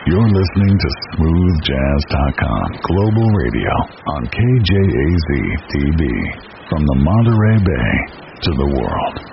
You're listening to SmoothJazz.com Global Radio on KJAZ TV. From the Monterey Bay to the world.